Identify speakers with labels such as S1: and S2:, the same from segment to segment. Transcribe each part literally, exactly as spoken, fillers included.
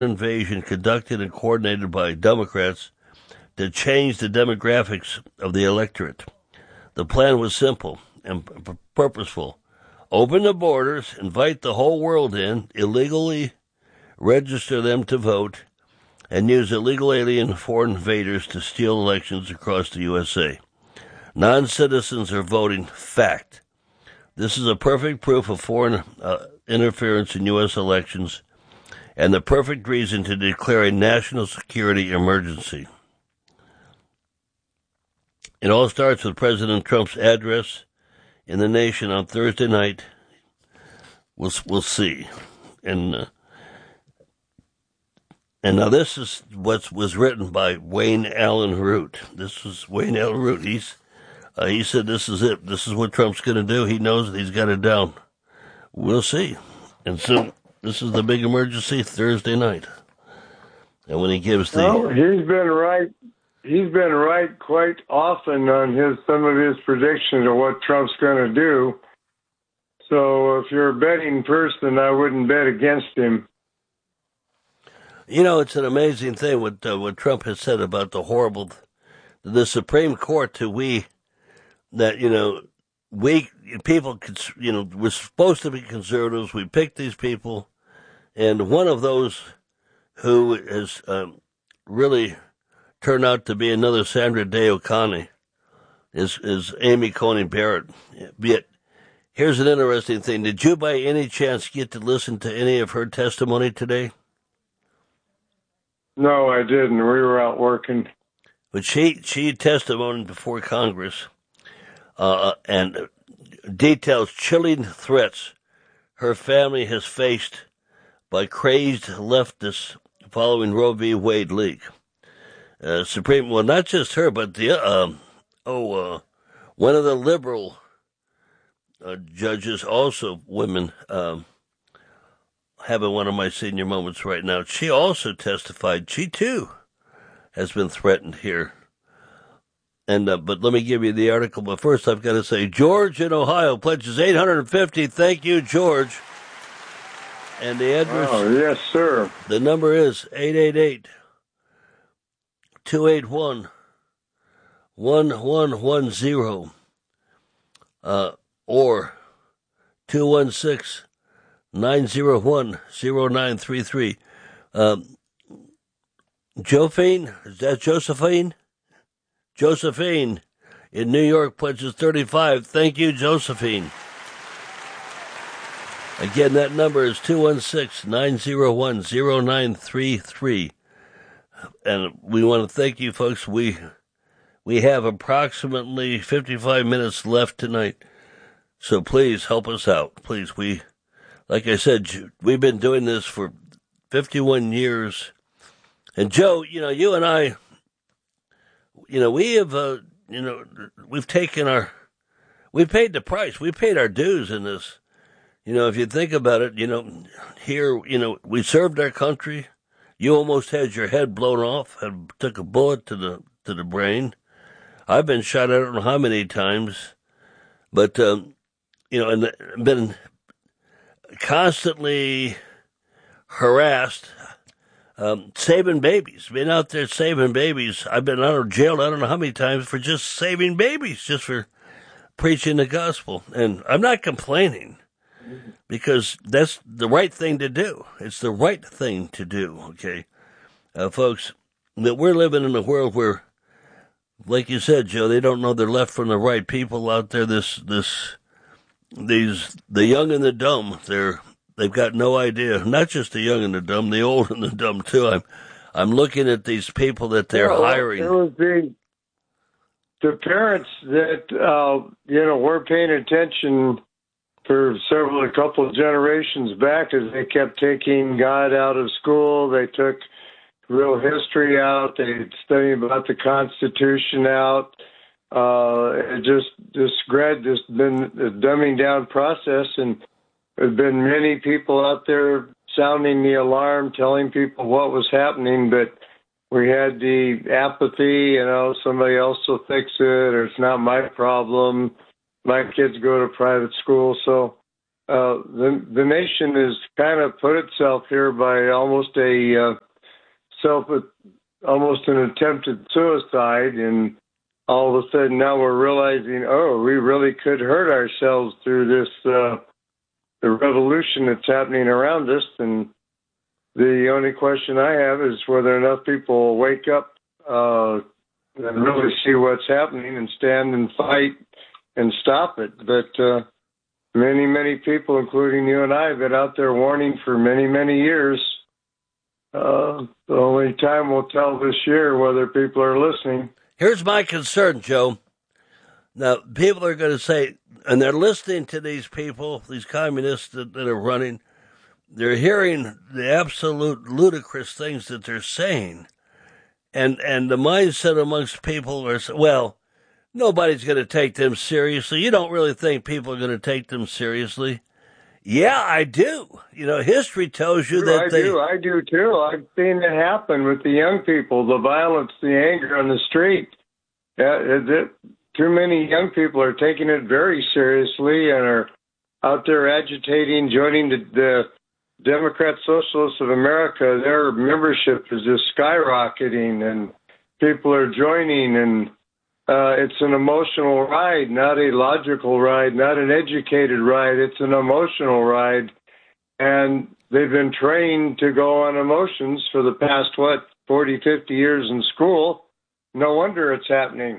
S1: invasion conducted and coordinated by Democrats to change the demographics of the electorate. The plan was simple and p- purposeful. Open the borders, invite the whole world in, illegally register them to vote, and use illegal alien foreign invaders to steal elections across the U S A. Non-citizens are voting. Fact. This is a perfect proof of foreign uh, interference in U S elections and the perfect reason to declare a national security emergency. It all starts with President Trump's address in the nation on Thursday night. We'll, we'll see. And uh, and now this is what was written by Wayne Allen Root. This was Wayne Allen Root. He's, uh, he said this is it. This is what Trump's going to do. He knows that he's got it down. We'll see. And so this is the big emergency Thursday night. And when he gives the...
S2: Well, he's been right. He's been right quite often on his some of his predictions of what Trump's going to do. So if you're a betting person, I wouldn't bet against him.
S1: You know, it's an amazing thing what uh, what Trump has said about the horrible, the Supreme Court. To we, that you know, we people, you know, we're supposed to be conservatives. We picked these people, and one of those who has um, really turned out to be another Sandra Day O'Connor is is Amy Coney Barrett. Yet, here's an interesting thing: did you, by any chance, get to listen to any of her testimony today?
S2: No, I didn't. We were out working.
S1: But she she testified before Congress uh, and details chilling threats her family has faced by crazed leftists following Roe v. Wade leak. Uh, Supreme, well, not just her, but the uh, oh, uh, one of the liberal uh, judges, also women. Um, having one of my senior moments right now. She also testified. She, too, has been threatened here. And uh, but let me give you the article. But first, I've got to say, George in Ohio pledges eight hundred fifty. Thank you, George. And the address...
S2: Oh, yes, sir.
S1: The number is eight eight eight, two eight one, one one one zero uh, or two one six, nine zero one, zero nine three three. Um, Josephine, is that Josephine? Josephine in New York pledges thirty-five. Thank you, Josephine. Again, that number is two one six, nine zero one, zero nine three three. And we want to thank you, folks. We we have approximately fifty-five minutes left tonight. So please help us out. Please, we... Like I said, we've been doing this for fifty-one years. And Joe, you know, you and I, you know, we have, uh, you know, we've taken our, we paid the price. We paid our dues in this. You know, if you think about it, you know, here, you know, we served our country. You almost had your head blown off, had, took a bullet to the, to the brain. I've been shot, I don't know how many times. But, um, you know, and been constantly harassed, um, saving babies, been out there saving babies. I've been out of jail, I don't know how many times, for just saving babies, just for preaching the gospel. And I'm not complaining, because that's the right thing to do. It's the right thing to do, okay? Uh, folks, that we're living in a world where, like you said, Joe, they don't know their left from the right. People out there, this, this, These the young and the dumb, they're they've got no idea. Not just the young and the dumb, the old and the dumb too. I'm I'm looking at these people that they're
S2: well,
S1: hiring.
S2: It was the the parents that uh, you know were paying attention for several a couple of generations back, as they kept taking God out of school. They took real history out. They studied about the Constitution out. Uh, it just, this grad, just been a dumbing down process, and there's been many people out there sounding the alarm, telling people what was happening, but we had the apathy, you know, somebody else will fix it, or it's not my problem. My kids go to private school. So uh, the the nation has kind of put itself here by almost a uh, self, almost an attempted suicide, and all of a sudden now we're realizing, oh, we really could hurt ourselves through this uh, the revolution that's happening around us. And the only question I have is whether enough people will wake up uh, and really see what's happening and stand and fight and stop it. But uh, many, many people, including you and I, have been out there warning for many, many years. Uh, the only time will tell this year whether people are listening.
S1: Here's my concern, Joe. Now, people are going to say, and they're listening to these people, these communists that, that are running, they're hearing the absolute ludicrous things that they're saying. And and the mindset amongst people are, well, nobody's going to take them seriously. You don't really think people are going to take them seriously? Yeah, I do. You know, history tells you that
S2: I
S1: they...
S2: do, I do too. I've seen it happen with the young people, the violence, the anger on the street. Yeah, it, it, too many young people are taking it very seriously and are out there agitating, joining the, the Democrat Socialists of America. Their membership is just skyrocketing, and people are joining, and uh, it's an emotional ride, not a logical ride, not an educated ride. It's an emotional ride, and they've been trained to go on emotions for the past, what, forty, fifty years in school. No wonder it's happening.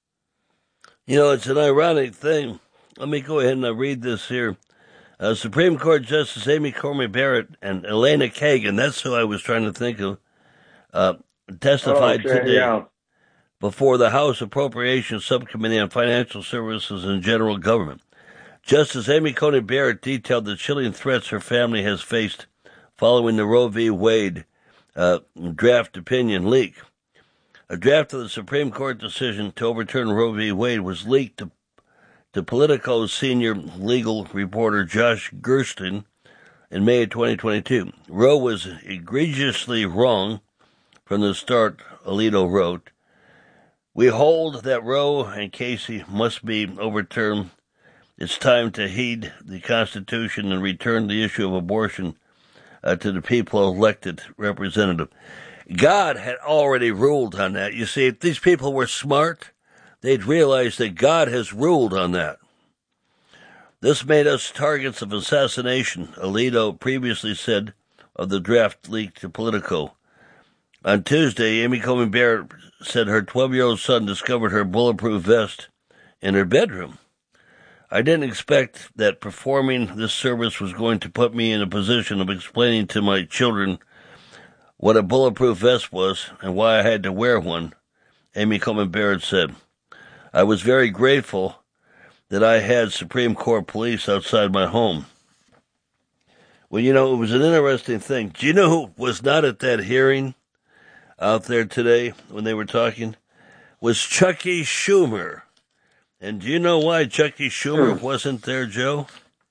S1: You know, it's an ironic thing. Let me go ahead and uh, read this here. Uh, Supreme Court Justice Amy Coney Barrett and Elena Kagan, that's who I was trying to think of, uh, testified
S2: okay,
S1: today
S2: yeah.
S1: before the House Appropriations Subcommittee on Financial Services and General Government. Justice Amy Coney Barrett detailed the chilling threats her family has faced following the Roe v. Wade uh, draft opinion leak. A draft of the Supreme Court decision to overturn Roe v. Wade was leaked to, to Politico's senior legal reporter Josh Gerstein in May of twenty twenty-two. Roe was egregiously wrong from the start, Alito wrote. We hold that Roe and Casey must be overturned. It's time to heed the Constitution and return the issue of abortion uh, to the people elected representative. God had already ruled on that. You see, if these people were smart, they'd realize that God has ruled on that. This made us targets of assassination, Alito previously said of the draft leak to Politico. On Tuesday, Amy Coney Barrett said her twelve-year-old son discovered her bulletproof vest in her bedroom. I didn't expect that performing this service was going to put me in a position of explaining to my children what a bulletproof vest was and why I had to wear one, Amy Coney Barrett said. I was very grateful that I had Supreme Court police outside my home. Well, you know, it was an interesting thing. Do you know who was not at that hearing out there today when they were talking? Was Chucky Schumer. And do you know why Chucky Schumer wasn't there, Joe?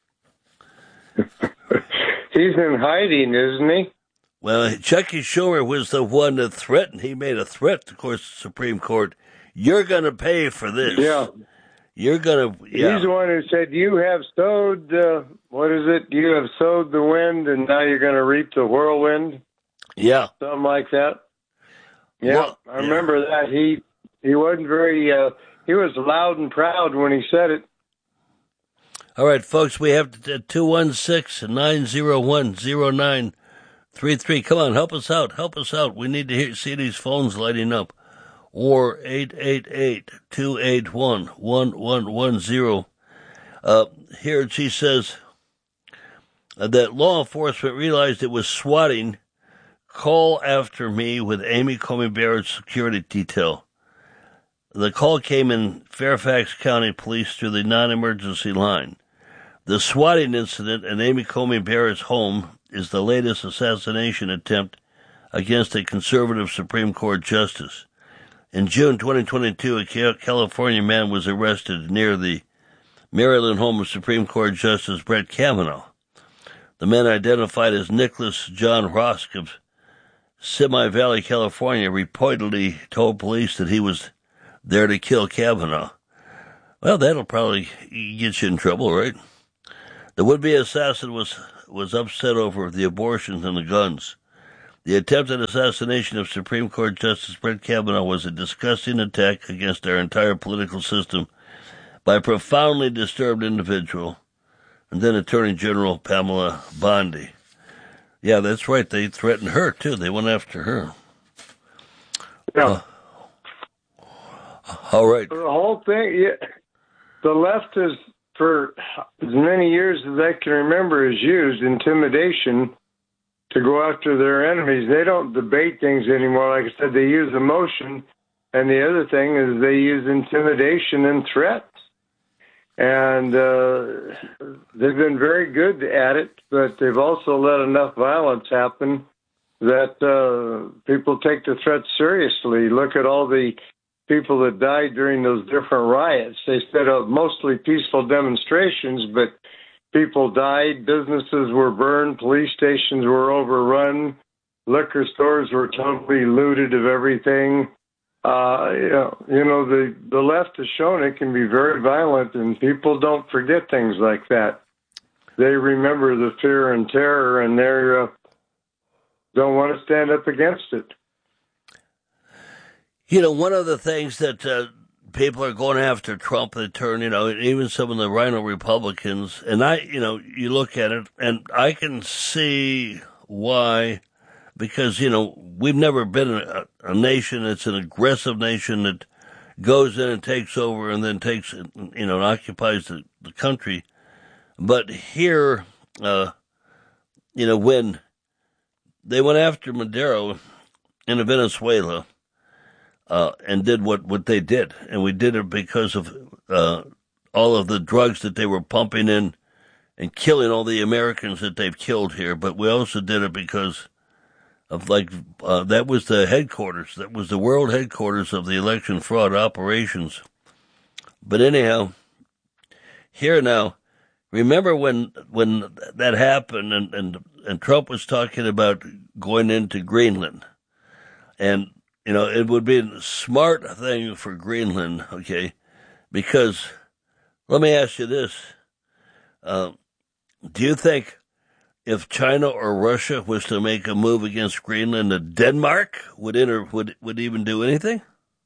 S2: He's in hiding, isn't he?
S1: Well, Chucky Schumer was the one that threatened. He made a threat, of course, the Supreme Court. You're going to pay for this.
S2: Yeah.
S1: You're going to... Yeah.
S2: He's the one who said, you have sowed, uh, what is it? You have sowed the wind, and now you're going to reap the whirlwind?
S1: Yeah.
S2: Something like that. Yeah,
S1: well,
S2: I remember
S1: yeah.
S2: that. He he wasn't very... Uh, he was loud and proud when he said it.
S1: All right, folks, we have two one six, nine zero one, zero nine three three. Come on, help us out. Help us out. We need to hear, see these phones lighting up. Or eight eight eight, two eight one, one one one zero. Uh, here she says uh, that law enforcement realized it was swatting. Call after me with Amy Coney Barrett's security detail. The call came in Fairfax County Police through the non-emergency line. The swatting incident in Amy Coney Barrett's home is the latest assassination attempt against a conservative Supreme Court justice. In June twenty twenty-two, a California man was arrested near the Maryland home of Supreme Court Justice Brett Kavanaugh. The man, identified as Nicholas John Rosk of Simi Valley, California, reportedly told police that he was there to kill Kavanaugh. Well, that'll probably get you in trouble, right? The would-be assassin was, was upset over the abortions and the guns. The attempted assassination of Supreme Court Justice Brett Kavanaugh was a disgusting attack against our entire political system by a profoundly disturbed individual. And then Attorney General Pamela Bondi. Yeah, that's right. They threatened her, too. They went after her.
S2: Yeah.
S1: Uh, all right.
S2: The whole thing, yeah, the left is, for as many years as I can remember, has used intimidation to go after their enemies. They don't debate things anymore. Like I said, they use emotion. And the other thing is they use intimidation and threats. And uh, they've been very good at it, but they've also let enough violence happen that uh, people take the threat seriously. Look at all the people that died during those different riots. They said uh, mostly peaceful demonstrations, but people died, businesses were burned, police stations were overrun, liquor stores were totally looted of everything. Uh, you know, you know, the, the left has shown it can be very violent, and people don't forget things like that. They remember the fear and terror, and they uh, don't want to stand up against it.
S1: You know, one of the things that uh, people are going after Trump, they turn, you know, even some of the Rhino Republicans, and I, you know, you look at it, and I can see why. Because, you know, we've never been a, a nation that's an aggressive nation that goes in and takes over and then takes, you know, and occupies the, the country. But here, uh, you know, when they went after Maduro in Venezuela uh, and did what, what they did, and we did it because of uh, all of the drugs that they were pumping in and killing all the Americans that they've killed here, but we also did it because of like, uh, that was the headquarters, that was the world headquarters of the election fraud operations. But anyhow, here now, remember when, when that happened and, and, and Trump was talking about going into Greenland, and, you know, it would be a smart thing for Greenland, okay, because let me ask you this, uh, do you think if China or Russia was to make a move against Greenland, that Denmark would enter, would would even do anything?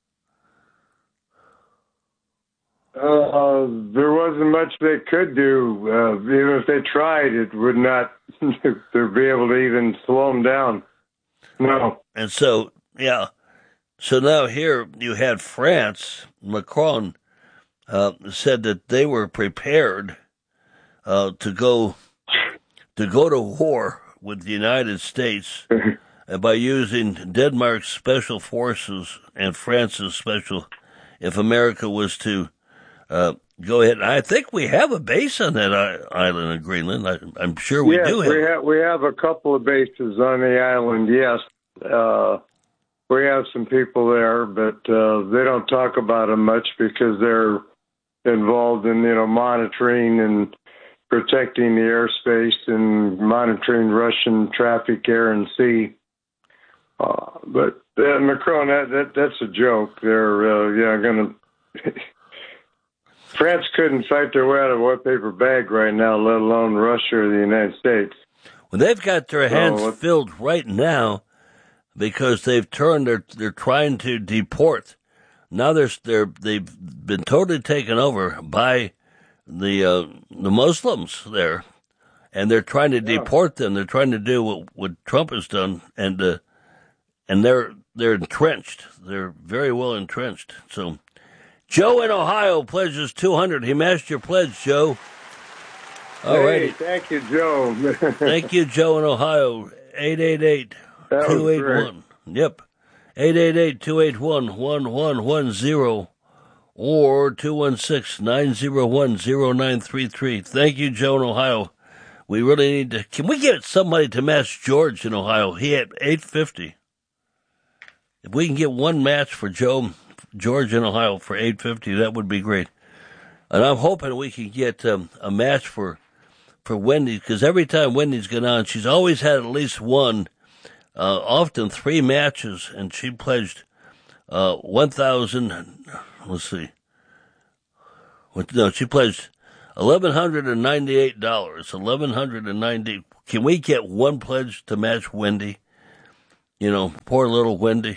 S2: Uh, there wasn't much they could do. Uh, even if they tried, it would not they'd be able to even slow them down. No.
S1: And so, yeah. So now here you had France. Macron uh, said that they were prepared uh, to go. to go to war with the United States by using Denmark's special forces and France's special, if America was to uh, go ahead. I think we have a base on that island of Greenland. I, I'm sure we
S2: yes,
S1: do have.
S2: We have. We have a couple of bases on the island, yes. Uh, we have some people there, but uh, they don't talk about them much because they're involved in, you know, monitoring and protecting the airspace and monitoring Russian traffic, air, and sea. Uh, but uh, Macron, that, that that's a joke. They're uh, yeah going to. France couldn't fight their way out of a wet paper bag right now, let alone Russia or the United States.
S1: Well, they've got their hands
S2: so,
S1: filled right now because they've turned. They're they're trying to deport. Now they're they're they've been totally taken over by the uh, the Muslims there, and they're trying to yeah. deport them. They're trying to do what, what Trump has done, and uh, and they're they're entrenched. They're very well entrenched. So, Joe in Ohio pledges two hundred. He matched your pledge, Joe. All
S2: hey,
S1: right.
S2: Thank you, Joe.
S1: Thank you, Joe in Ohio. eight eight eight, two eight one. Yep. eight eight eight, two eight one, one one one zero. Or two one six, nine zero one, zero nine three three. Thank you, Joe in Ohio. We really need to... Can we get somebody to match George in Ohio? He had eight fifty. If we can get one match for Joe, George in Ohio for eight fifty, that would be great. And I'm hoping we can get um, a match for, for Wendy, because every time Wendy's gone on, she's always had at least one, uh, often three matches, and she pledged uh, one thousand... Let's see. No, she pledged eleven hundred and ninety-eight dollars. Eleven hundred and ninety. Can we get one pledge to match Wendy? You know, poor little Wendy.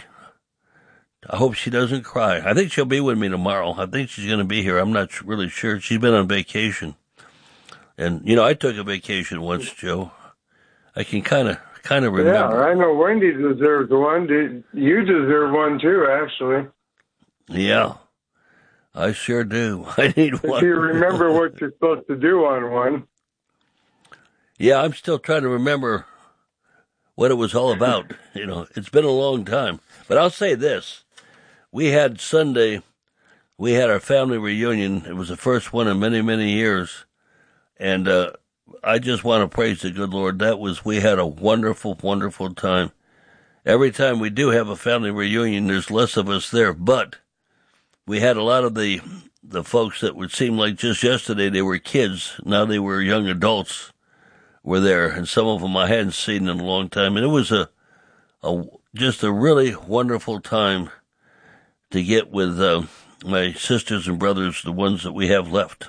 S1: I hope she doesn't cry. I think she'll be with me tomorrow. I think she's going to be here. I'm not really sure. She's been on vacation. And, you know, I took a vacation once, Joe. I can kind of kind of remember.
S2: Yeah, I know Wendy deserves one. You deserve one, too, actually.
S1: Yeah, I sure do. I need
S2: if
S1: one.
S2: If you remember what you're supposed to do on one.
S1: Yeah, I'm still trying to remember what it was all about. You know, it's been a long time. But I'll say this. We had Sunday, we had our family reunion. It was the first one in many, many years. And uh, I just want to praise the good Lord. That was, we had a wonderful, wonderful time. Every time we do have a family reunion, there's less of us there. But we had a lot of the the folks that would seem like just yesterday they were kids. Now they were young adults were there. And some of them I hadn't seen in a long time. And it was a, a just a really wonderful time to get with uh, my sisters and brothers, the ones that we have left.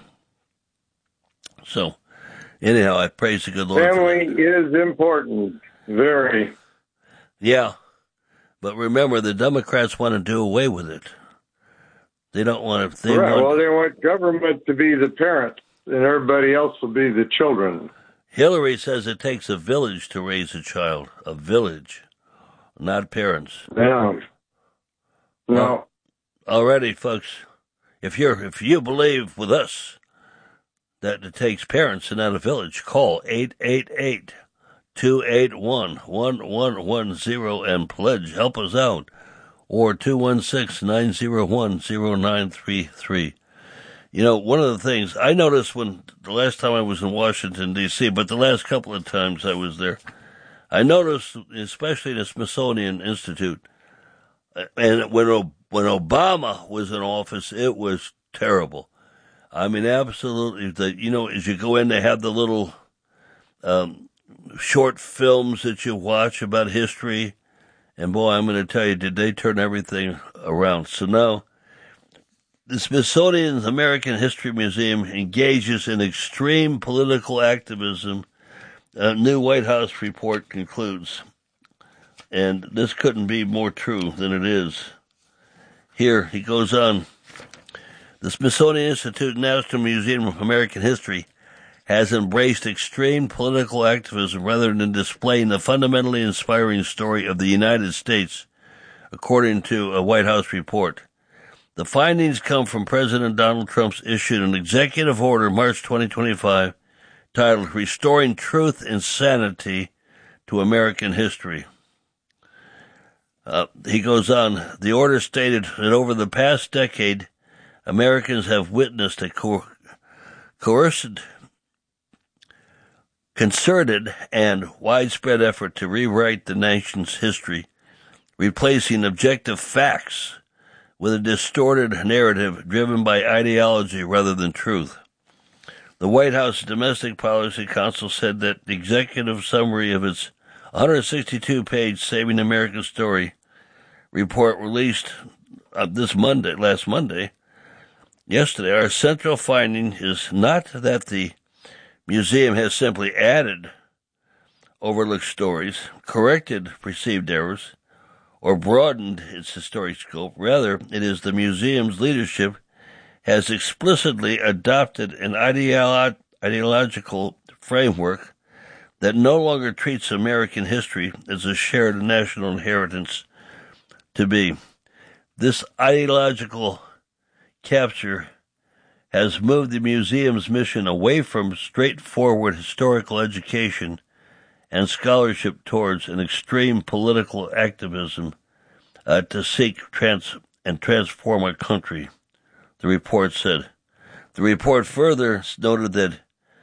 S1: So, anyhow, I praise the good Lord.
S2: Family is important, very.
S1: Yeah, but remember, the Democrats want to do away with it. They don't want to. They
S2: right.
S1: want,
S2: well, they want government to be the parent, and everybody else will be the children.
S1: Hillary says it takes a village to raise a child. A village, not parents.
S2: Yeah. No.
S1: Well, already, folks, if you're if you believe with us that it takes parents and not a village, call eight eight eight, two eight one, one one one zero and pledge. Help us out. Or two one six, nine zero one, zero nine three three. You know, one of the things I noticed when the last time I was in Washington, D C, but the last couple of times I was there, I noticed, especially the Smithsonian Institute, and when when Obama was in office, it was terrible. I mean, absolutely. The, you know, as you go in, they have the little um, short films that you watch about history. And boy, I'm going to tell you, did they turn everything around. So now, the Smithsonian's American History Museum engages in extreme political activism. A new White House report concludes. And this couldn't be more true than it is. Here, he goes on. The Smithsonian Institute National Museum of American History has embraced extreme political activism rather than displaying the fundamentally inspiring story of the United States, according to a White House report. The findings come from President Donald Trump's issued an executive order March twenty twenty-five titled Restoring Truth and Sanity to American History. Uh, he goes on, the order stated that over the past decade, Americans have witnessed a co- coerced, concerted, and widespread effort to rewrite the nation's history, replacing objective facts with a distorted narrative driven by ideology rather than truth. The White House Domestic Policy Council said that the executive summary of its one hundred sixty-two page Saving America's Story report released uh, this Monday, last Monday, yesterday, our central finding is not that the museum has simply added overlooked stories, corrected perceived errors, or broadened its historic scope. Rather, it is the museum's leadership has explicitly adopted an ideolo- ideological framework that no longer treats American history as a shared national inheritance to be. This ideological capture has moved the museum's mission away from straightforward historical education and scholarship towards an extreme political activism uh, to seek trans- and transform our country, the report said. The report further noted that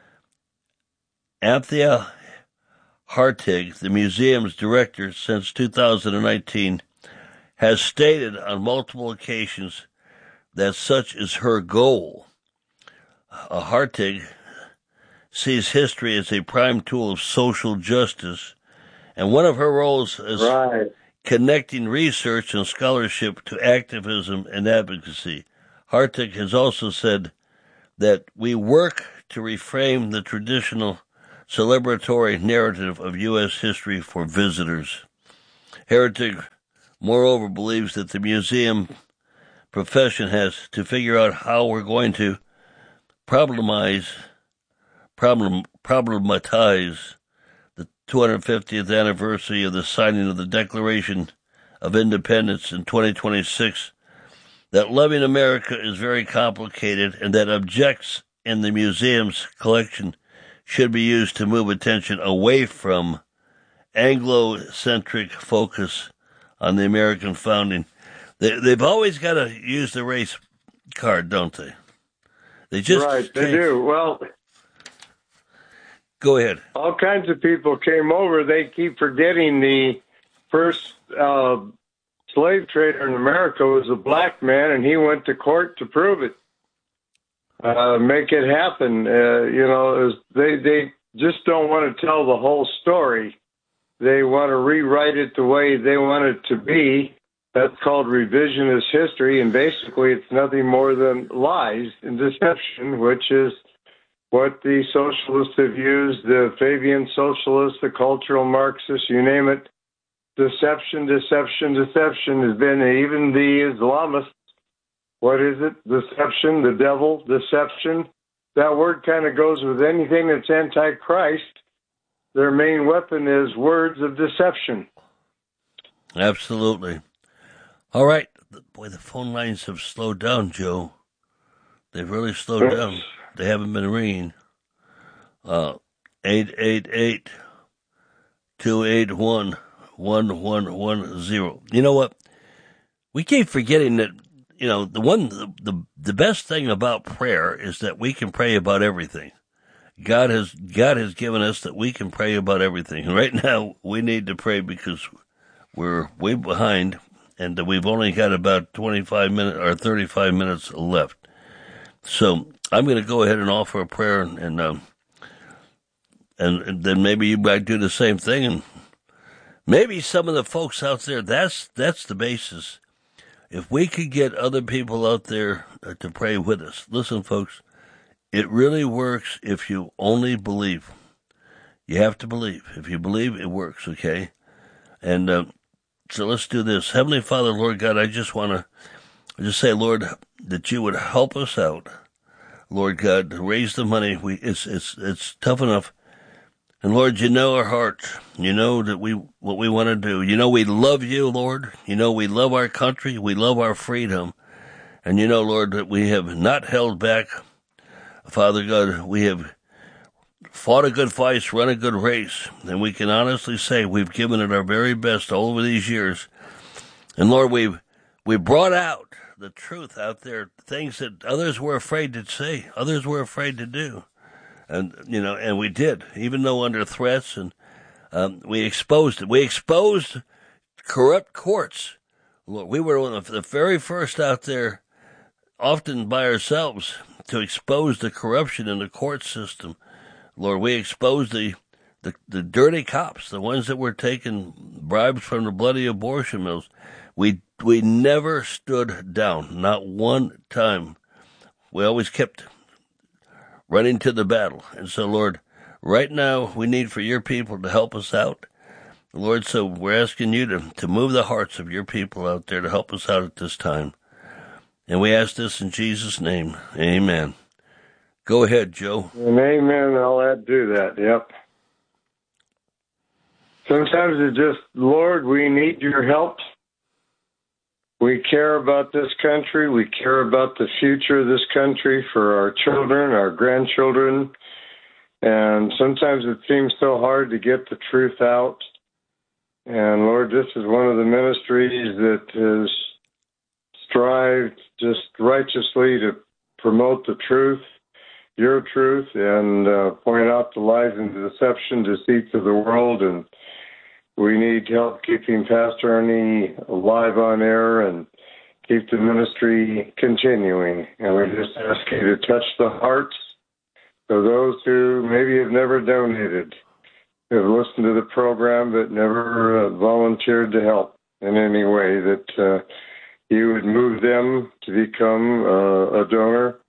S1: Anthea Hartig, the museum's director since two thousand nineteen, has stated on multiple occasions that such is her goal. Uh, Hartig sees history as a prime tool of social justice, and one of her roles is
S2: right.
S1: connecting research and scholarship to activism and advocacy. Hartig has also said that we work to reframe the traditional celebratory narrative of U S history for visitors. Heretic, moreover, believes that the museum profession has to figure out how we're going to problemize, problem, problematize the two hundred fiftieth anniversary of the signing of the Declaration of Independence in twenty twenty-six, that loving America is very complicated and that objects in the museum's collection should be used to move attention away from Anglo-centric focus on the American founding. They, they've always got to use the race card, don't they? They just
S2: right, they can't. do. Well,
S1: go ahead.
S2: All kinds of people came over. They keep forgetting the first uh, slave trader in America was a black man, and he went to court to prove it, uh, make it happen. Uh, you know, it was, they they just don't want to tell the whole story. They want to rewrite it the way they want it to be. That's called revisionist history, and basically it's nothing more than lies and deception, which is what the socialists have used, the Fabian socialists, the cultural Marxists, you name it. Deception, deception, deception has been, even the Islamists, what is it? Deception, the devil, deception. That word kind of goes with anything that's anti-Christ. Their main weapon is words of deception.
S1: Absolutely. All right. Boy, the phone lines have slowed down, Joe. They've really slowed Oops. down. They haven't been ringing. Uh, eight eight eight, two eight one, one one one zero. You know what? We keep forgetting that, you know, the one, the, the, the best thing about prayer is that we can pray about everything. God has, God has given us that we can pray about everything. And right now, we need to pray because we're way behind and we've only got about twenty-five minutes or thirty-five minutes left. So I'm going to go ahead and offer a prayer, and and, um, and and then maybe you might do the same thing, and maybe some of the folks out there. That's that's the basis. If we could get other people out there to pray with us, listen, folks, it really works if you only believe. You have to believe. If you believe, it works. Okay, and uh, so let's do this. Heavenly Father, Lord God, I just want to just say, Lord, that you would help us out. Lord God, to raise the money. We it's it's it's tough enough. And Lord, you know our hearts. You know that we what we want to do. You know we love you, Lord. You know we love our country. We love our freedom. And you know, Lord, that we have not held back. Father God, we have fought a good fight, run a good race. And we can honestly say we've given it our very best all over these years. And Lord, we've we brought out the truth out there, things that others were afraid to say, others were afraid to do. And, you know, and we did, even though under threats, and um, we exposed it. We exposed corrupt courts. Lord, we were one of the very first out there, often by ourselves, to expose the corruption in the court system. Lord, we exposed the, the, the dirty cops, the ones that were taking bribes from the bloody abortion mills. We we never stood down, not one time. We always kept running to the battle. And so, Lord, right now we need for your people to help us out. Lord, so we're asking you to, to move the hearts of your people out there to help us out at this time. And we ask this in Jesus' name. Amen. Go ahead, Joe.
S2: And amen. I'll add to that. Yep. Sometimes it's just, Lord, we need your help. We care about this country. We care about the future of this country for our children, our grandchildren. And sometimes it seems so hard to get the truth out. And Lord, this is one of the ministries that has strived just righteously to promote the truth, your truth, and uh, point out the lies and the deception, deceits of the world. And we need help keeping Pastor Ernie alive on air and keep the ministry continuing. And we just ask you to touch the hearts of those who maybe have never donated, who have listened to the program but never uh, volunteered to help in any way, that uh, you would move them to become uh, a donor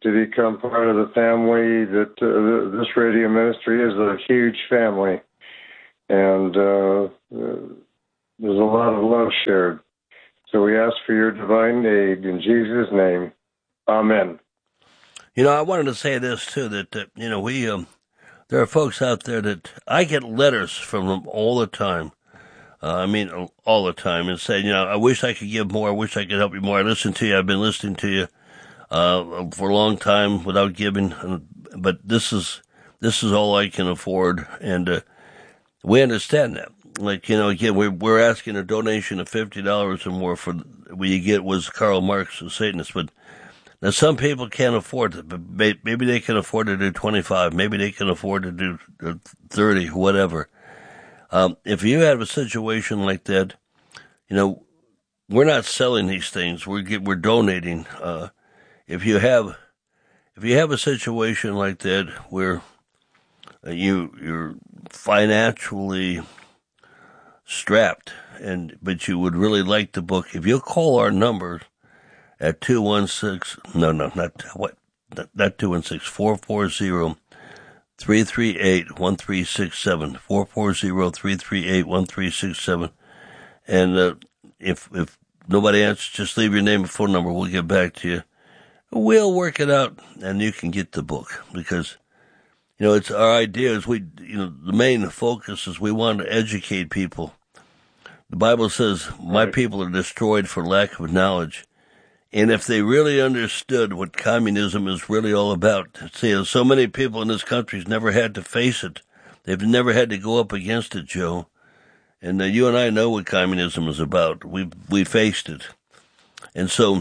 S2: to become part of the family. That uh, this radio ministry is a huge family, and uh, uh, there's a lot of love shared. So we ask for your divine aid in Jesus' name. Amen.
S1: You know, I wanted to say this too, that, uh, you know, we, um, there are folks out there that I get letters from them all the time. Uh, I mean, all the time, and saying, you know, I wish I could give more. I wish I could help you more. I listen to you. I've been listening to you, uh, for a long time without giving, but this is, this is all I can afford. And, uh, we understand that. Like, you know, again, we're, we're asking a donation of fifty dollars or more for what you get was Karl Marx, the Satanist, but now, some people can't afford it, but maybe they can afford to do twenty-five. Maybe they can afford to do thirty, whatever. Um, if you have a situation like that, you know, we're not selling these things. We're get, we're donating. Uh, if you have, if you have a situation like that where you you're financially strapped, and but you would really like the book, if you'll call our number at two one six, no, no, not, what, not, not two one six, four four zero, three three eight, one three six seven, four four zero, three three eight, one three six seven. And, uh, if, if nobody answers, just leave your name and phone number. We'll get back to you. We'll work it out and you can get the book, because, you know, it's our idea is we, you know, the main focus is we want to educate people. The Bible says, my
S2: Right.
S1: people are destroyed for lack of knowledge. And if they really understood what communism is really all about, see, so many people in this country have never had to face it. They've never had to go up against it, Joe. And uh, you and I know what communism is about. We we faced it. And so,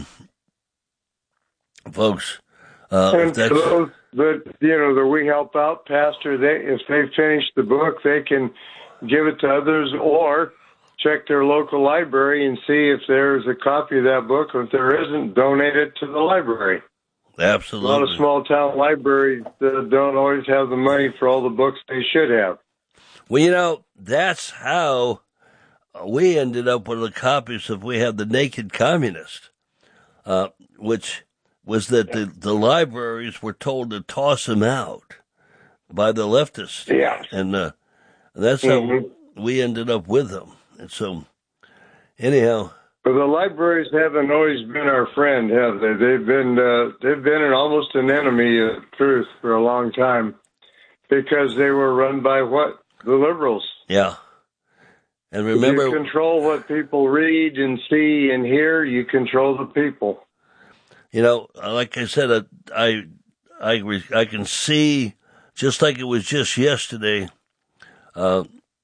S1: folks, uh,
S2: And
S1: if that's...
S2: for those that, you know, that we help out, Pastor, they, if they finish the book, they can give it to others or check their local library and see if there's a copy of that book. If there isn't, donate it to the library.
S1: Absolutely.
S2: A lot of small town libraries that don't always have the money for all the books they should have.
S1: Well, you know, that's how we ended up with the copies of, we have The Naked Communist, uh, which was that the, the libraries were told to toss them out by the leftists.
S2: Yeah.
S1: And uh, that's
S2: mm-hmm.
S1: how we ended up with them. And so, anyhow.
S2: But the libraries haven't always been our friend, have they? They've been uh, they've been an, almost an enemy of truth for a long time, because they were run by what? The liberals.
S1: Yeah. And remember,
S2: you control what people read and see and hear. You control the people.
S1: You know, like I said, I I I, I can see, just like it was just yesterday, uh,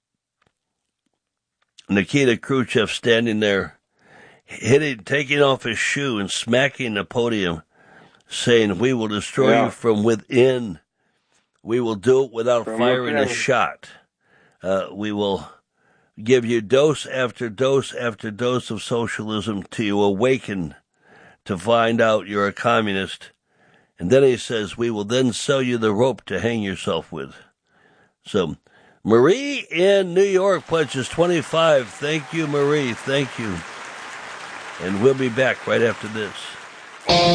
S1: Nikita Khrushchev standing there, hitting, taking off his shoe and smacking the podium, saying, "We will destroy
S2: yeah.
S1: you from within. We will do it without
S2: from
S1: firing
S2: within.
S1: a shot. Uh, we will give you dose after dose after dose of socialism till you awaken to find out you're a communist." And then he says, "We will then sell you the rope to hang yourself with." So, Marie in New York pledges twenty-five. Thank you, Marie. Thank you. And we'll be back right after this.